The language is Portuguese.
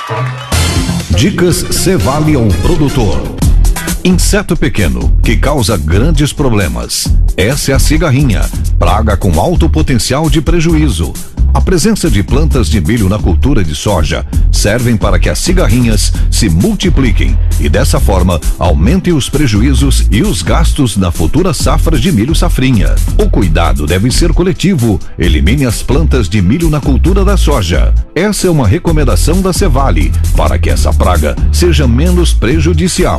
Dicas Cevale ao produtor. Inseto pequeno que causa grandes problemas. Essa é a cigarrinha, praga com alto potencial de prejuízo. A presença de plantas de milho na cultura de soja servem para que as cigarrinhas se multipliquem e dessa forma aumentem os prejuízos e os gastos na futura safra de milho safrinha. O cuidado deve ser coletivo. Elimine as plantas de milho na cultura da soja. Essa é uma recomendação da Cevale para que essa praga seja menos prejudicial.